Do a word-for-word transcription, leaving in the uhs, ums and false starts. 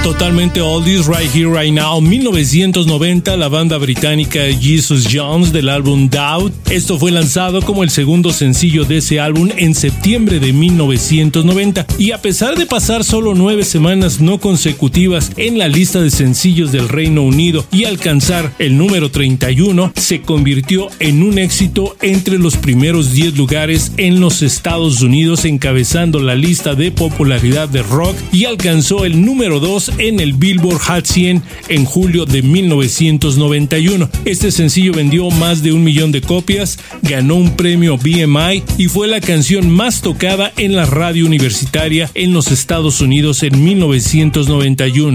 Totalmente oldies, Right Here, Right Now, mil novecientos noventa, la banda británica Jesus Jones del álbum Doubt. Esto fue lanzado como el segundo sencillo de ese álbum en septiembre de mil novecientos noventa, y a pesar de pasar solo nueve semanas no consecutivas en la lista de sencillos del Reino Unido y alcanzar el número treinta y uno, se convirtió en un éxito entre los primeros diez lugares en los Estados Unidos, encabezando la lista de popularidad de rock, y alcanzó el número dos en el Billboard Hot cien en julio de mil novecientos noventa y uno. Este sencillo vendió más de un millón de copias, ganó un premio B M I y fue la canción más tocada en la radio universitaria en los Estados Unidos en mil novecientos noventa y uno.